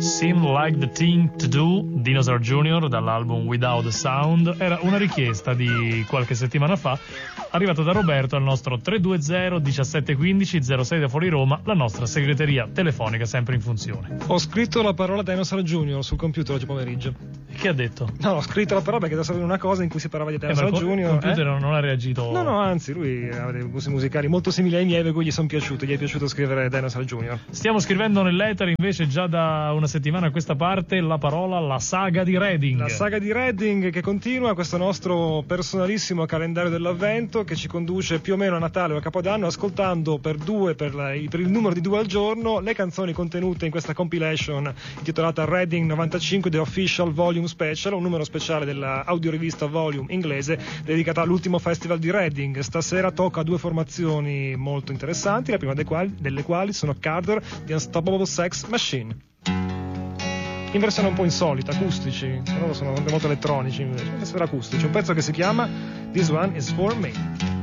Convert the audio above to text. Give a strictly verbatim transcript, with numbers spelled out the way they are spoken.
Seemed Like the Thing to Do, Dinosaur Junior dall'album Without a Sound. Era una richiesta di qualche settimana fa, arrivata da Roberto al nostro tre due zero diciassette quindici zero sei da fuori Roma, la nostra segreteria telefonica sempre in funzione. Ho scritto la parola Dinosaur Junior sul computer oggi pomeriggio. Che ha detto? No, ho scritto la parola perché da sapere una cosa in cui si parlava di Dinosaur eh, ma il Junior. Il computer eh? non ha reagito. No, no, anzi, lui ha dei gusti musicali molto simili ai miei, per cui gli sono piaciuti. Gli è piaciuto scrivere Dinosaur Junior. Stiamo scrivendo nell'etere invece già da una settimana a questa parte la parola la saga di Reading. La saga di Reading che continua, questo nostro personalissimo calendario dell'avvento che ci conduce più o meno a Natale o a Capodanno, ascoltando per due, per, la, per il numero di due al giorno, le canzoni contenute in questa compilation intitolata Reading novantacinque The Official Volume Special, un numero speciale della audiorivista Volume inglese dedicata all'ultimo festival di Reading. Stasera tocca a due formazioni molto interessanti, la prima delle quali, delle quali sono Carter, The Unstoppable Sex Machine, in versione un po' insolita, acustici, loro sono molto elettronici invece, questa era acustici, un pezzo che si chiama This One Is For Me.